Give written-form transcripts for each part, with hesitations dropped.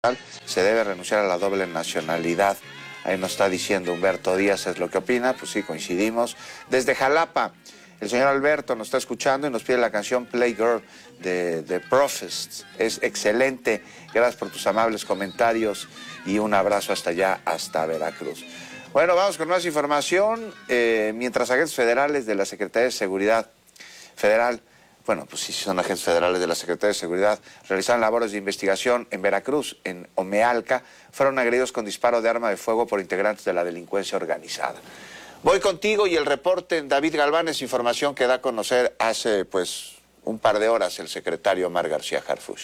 se debe renunciar a la doble nacionalidad. Ahí nos está diciendo Humberto Díaz, es lo que opina, pues sí, coincidimos. Desde Jalapa, el señor Alberto nos está escuchando y nos pide la canción Playgirl de The Prophets. Es excelente, gracias por tus amables comentarios y un abrazo hasta allá, hasta Veracruz. Bueno, vamos con más información. Mientras agentes federales de la Secretaría de Seguridad Federal, bueno, pues sí, son agentes federales de la Secretaría de Seguridad, realizaron labores de investigación en Veracruz, en Omealca, fueron agredidos con disparo de arma de fuego por integrantes de la delincuencia organizada. Voy contigo y el reporte, David Galván, es información que da a conocer hace, pues, un par de horas el secretario Omar García Harfuch.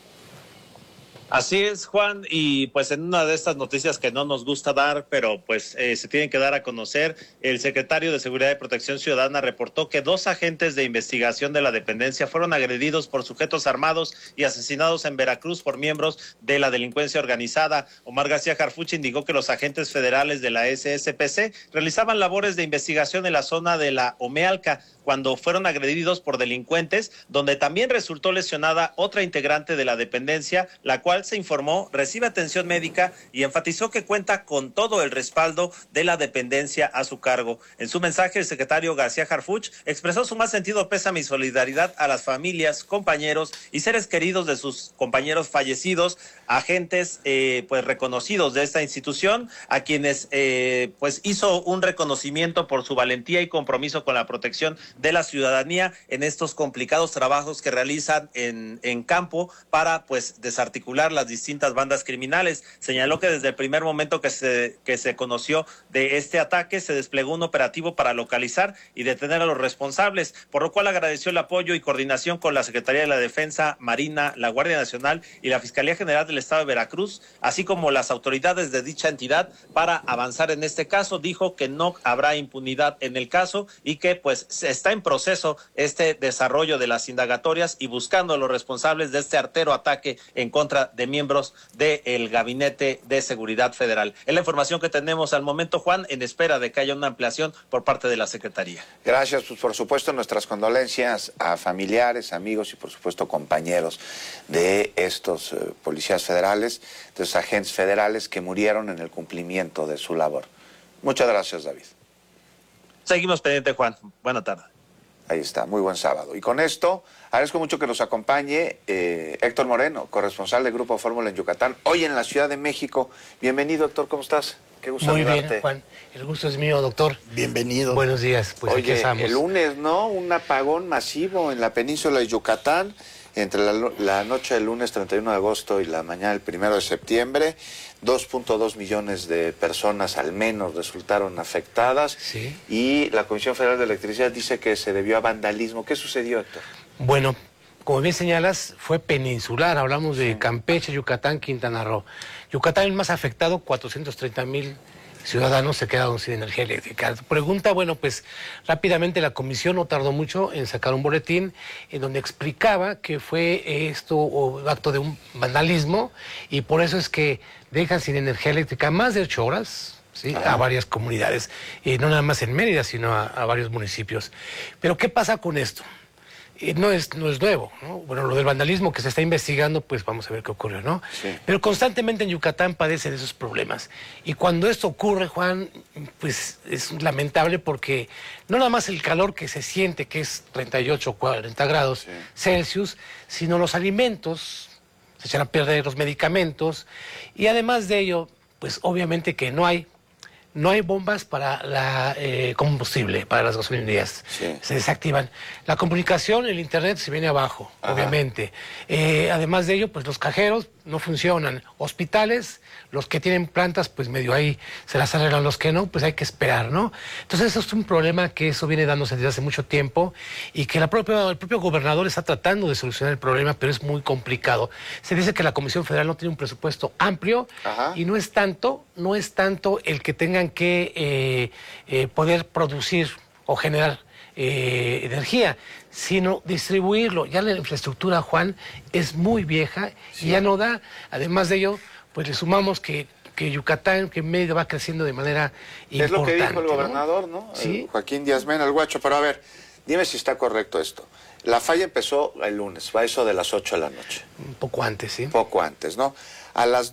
Así es, Juan, y pues en una de estas noticias que no nos gusta dar, pero pues se tienen que dar a conocer, el secretario de Seguridad y Protección Ciudadana reportó que 2 agentes de investigación de la dependencia fueron agredidos por sujetos armados y asesinados en Veracruz por miembros de la delincuencia organizada. Omar García Harfuch indicó que los agentes federales de la SSPC realizaban labores de investigación en la zona de la Omealca cuando fueron agredidos por delincuentes, donde también resultó lesionada otra integrante de la dependencia, la cual se informó recibe atención médica y enfatizó que cuenta con todo el respaldo de la dependencia a su cargo. En su mensaje, el secretario García Harfuch expresó su más sentido pésame y solidaridad a las familias, compañeros y seres queridos de sus compañeros fallecidos, agentes pues reconocidos de esta institución, a quienes pues hizo un reconocimiento por su valentía y compromiso con la protección de la ciudadanía en estos complicados trabajos que realizan en campo para pues desarticular las distintas bandas criminales. Señaló que desde el primer momento que se conoció de este ataque se desplegó un operativo para localizar y detener a los responsables, por lo cual agradeció el apoyo y coordinación con la Secretaría de la Defensa, Marina, la Guardia Nacional y la Fiscalía General del Estado de Veracruz, así como las autoridades de dicha entidad para avanzar en este caso. Dijo que no habrá impunidad en el caso y que pues está en proceso este desarrollo de las indagatorias y buscando a los responsables de este artero ataque en contra de miembros del Gabinete de Seguridad Federal. Es la información que tenemos al momento, Juan, en espera de que haya una ampliación por parte de la Secretaría. Gracias, pues por supuesto nuestras condolencias a familiares, amigos y por supuesto compañeros de estos policías federales, de estos agentes federales que murieron en el cumplimiento de su labor. Muchas gracias, David. Seguimos pendiente, Juan. Buena tarde. Ahí está, muy buen sábado. Y con esto, agradezco mucho que nos acompañe Héctor Moreno, corresponsal del Grupo Fórmula en Yucatán, hoy en la Ciudad de México. Bienvenido, Héctor, ¿cómo estás? Qué gusto saludarte. Muy bien, Juan. El gusto es mío, doctor. Bienvenido. Buenos días. Pues oye, aquí estamos. El lunes, ¿no? Un apagón masivo en la península de Yucatán, entre la noche del lunes 31 de agosto y la mañana del 1 de septiembre. 2.2 millones de personas al menos resultaron afectadas. Sí. Y la Comisión Federal de Electricidad dice que se debió a vandalismo. ¿Qué sucedió, Héctor? Bueno, como bien señalas, fue peninsular. Hablamos de Campeche, Yucatán, Quintana Roo. Yucatán el más afectado, 430,000 ciudadanos se quedaron sin energía eléctrica. Pregunta, bueno, pues rápidamente la comisión no tardó mucho en sacar un boletín en donde explicaba que fue esto o acto de un vandalismo y por eso es que dejan sin energía eléctrica más de 8 horas, ¿sí? A varias comunidades, no nada más en Mérida, sino a varios municipios. Pero ¿qué pasa con esto? No es nuevo, ¿no? Bueno, lo del vandalismo que se está investigando, pues vamos a ver qué ocurrió, ¿no? Sí. Pero constantemente en Yucatán padecen esos problemas. Y cuando esto ocurre, Juan, pues es lamentable porque no nada más el calor que se siente, que es 38 o 40 grados Celsius, sino los alimentos, se echan a perder los medicamentos, y además de ello, pues obviamente que no hay bombas para la combustible, para las gasolinerías. Sí. Se desactivan. La comunicación, el internet se viene abajo, obviamente. Además de ello, pues los cajeros no funcionan. Hospitales, los que tienen plantas, pues medio ahí se las arreglan, los que no, pues hay que esperar, ¿no? Entonces eso es un problema que eso viene dándose desde hace mucho tiempo y que el propio gobernador está tratando de solucionar el problema, pero es muy complicado. Se dice que la Comisión Federal no tiene un presupuesto amplio y no es tanto el que tengan que poder producir o generar energía, sino distribuirlo. Ya la infraestructura, Juan, es muy vieja y ya no da. Además de ello, pues le sumamos que Yucatán, que Mérida va creciendo de manera importante. Es lo que dijo el gobernador, ¿no? Sí. Joaquín Díaz Mena, el Guacho. Pero a ver, dime si está correcto esto. La falla empezó el lunes, va eso de las 8 de la noche. Un poco antes, ¿sí? Poco antes, ¿no? a las